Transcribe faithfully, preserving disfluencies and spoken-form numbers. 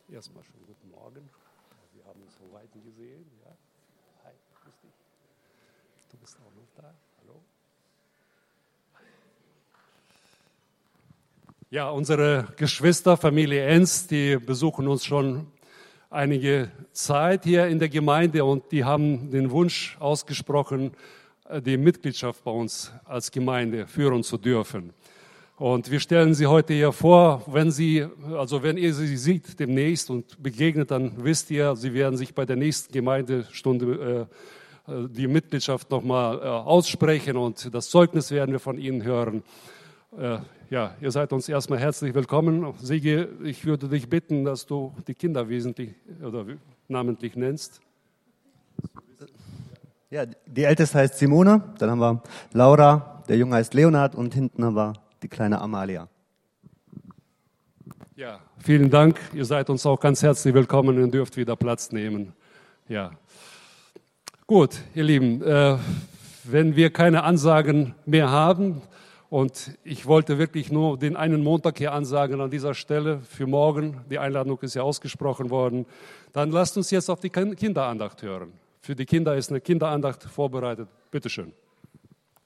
Erstmal schönen guten Morgen. Wir haben uns von Weitem gesehen. Ja. Hi, grüß dich. Du bist auch noch da. Hallo. Ja, unsere Geschwister, Familie Enz, die besuchen uns schon einige Zeit hier in der Gemeinde und die haben den Wunsch ausgesprochen, die Mitgliedschaft bei uns als Gemeinde führen zu dürfen. Und wir stellen sie heute hier vor, wenn sie, also wenn ihr sie sieht demnächst und begegnet, dann wisst ihr, sie werden sich bei der nächsten Gemeindestunde äh, die Mitgliedschaft nochmal äh, aussprechen und das Zeugnis werden wir von ihnen hören. Äh, ja, ihr seid uns erstmal herzlich willkommen. Sigi, ich würde dich bitten, dass du die Kinder wesentlich oder namentlich nennst. Ja, die Älteste heißt Simone, dann haben wir Laura, der Junge heißt Leonhard und hinten haben wir die kleine Amalia. Ja, vielen Dank. Ihr seid uns auch ganz herzlich willkommen und dürft wieder Platz nehmen. Ja, gut, ihr Lieben, äh, wenn wir keine Ansagen mehr haben und ich wollte wirklich nur den einen Montag hier ansagen an dieser Stelle für morgen, die Einladung ist ja ausgesprochen worden, dann lasst uns jetzt auf die Kinderandacht hören. Für die Kinder ist eine Kinderandacht vorbereitet. Bitte schön.